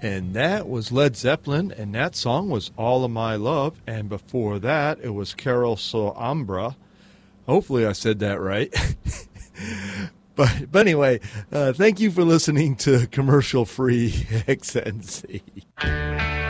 And that was Led Zeppelin, and that song was All of My Love. And before that, it was Carol Soambra. Hopefully I said that right. But anyway, thank you for listening to Commercial Free XNC.